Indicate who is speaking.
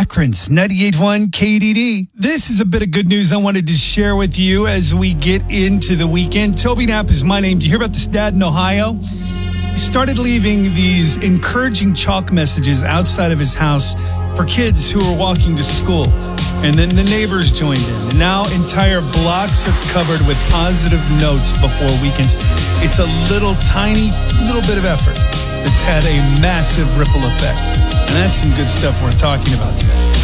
Speaker 1: Akron's 98.1 KDD. This is a bit of good news I wanted to share with you as we get into the weekend. Toby Knapp is my name. Do you hear about this dad in Ohio? He started leaving these encouraging chalk messages outside of his house for kids who were walking to school. And then the neighbors joined in. And now entire blocks are covered with positive notes before weekends. It's a tiny bit of effort that's had a massive ripple effect. And that's some good stuff we're talking about today.